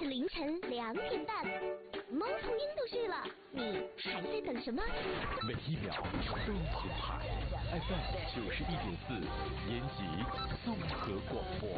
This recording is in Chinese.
是凌晨2点半，猫头鹰都睡了，你还在等什么？ 每一秒都精彩。FM 91.4，延吉综合广播。